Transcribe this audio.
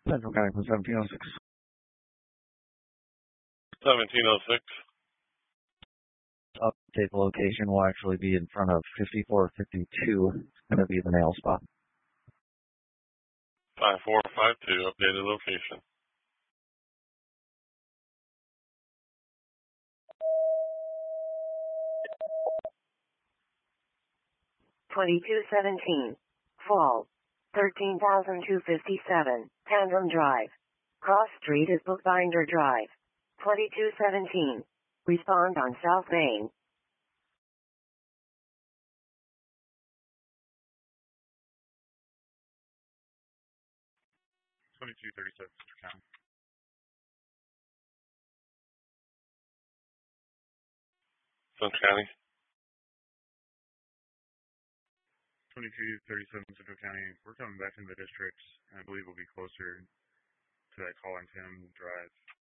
Central County for 1706. 1706. Update the location will actually be in front of 5452. Going to be the nail spot. 5452, updated location. $22.17. Fall. 13,257. Tandem Drive. Cross Street is Bookbinder Drive. 2217. Respond on South Main. 2237 Central County. Central County. 2237 Central County. We're coming back into the district, and I believe we'll be closer to that Collington Drive